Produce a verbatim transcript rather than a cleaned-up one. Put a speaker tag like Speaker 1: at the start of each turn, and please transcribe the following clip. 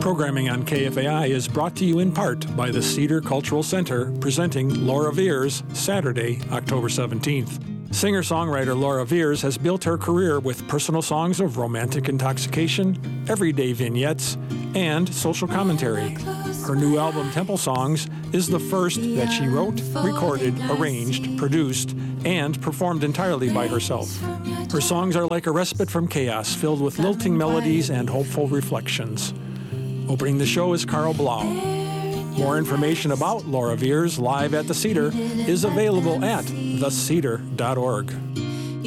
Speaker 1: Programming on K F A I is brought to you in part by the Cedar Cultural Center, presenting Laura Veers, Saturday, October seventeenth. Singer-songwriter Laura Veers has built her career with personal songs of romantic intoxication, everyday vignettes, and social commentary. Her new album, Temple Songs, is the first that she wrote, recorded, arranged, produced, and performed entirely by herself. Her songs are like a respite from chaos, filled with lilting melodies and hopeful reflections. Opening the show is Carl Blau. More information about Laura Veers live at the Cedar is available at the cedar dot org.